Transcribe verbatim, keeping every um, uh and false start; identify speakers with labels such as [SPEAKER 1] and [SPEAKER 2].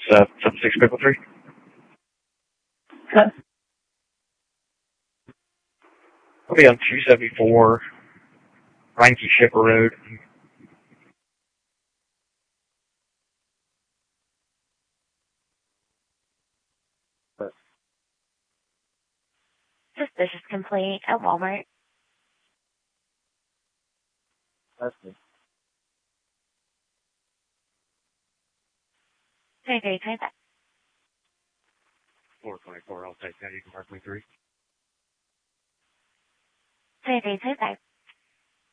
[SPEAKER 1] uh, seven six triple three.
[SPEAKER 2] Huh?
[SPEAKER 1] I'll be on two seventy-four, Reinke Shipper Road.
[SPEAKER 3] Suspicious complaint at Walmart.
[SPEAKER 2] That's me.
[SPEAKER 3] Very, very tight back.
[SPEAKER 1] four twenty-four, I'll take that. You can mark me three.
[SPEAKER 3] Very, very tight back.